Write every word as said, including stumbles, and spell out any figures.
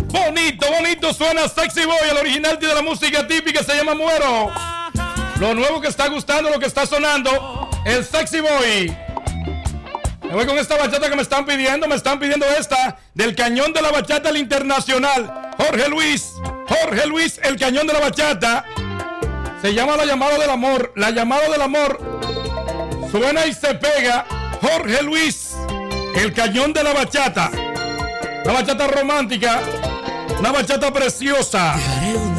Bonito, bonito suena Sexy Boy, el original de la música típica se llama Muero. Lo nuevo que está gustando, lo que está sonando, el Sexy Boy. Me voy con esta bachata que me están pidiendo, me están pidiendo esta del Cañón de la Bachata, el internacional. Jorge Luis, Jorge Luis, el Cañón de la Bachata. Se llama La Llamada del Amor, La Llamada del Amor. Suena y se pega. Jorge Luis, el Cañón de la Bachata. Una bachata romántica, una bachata preciosa.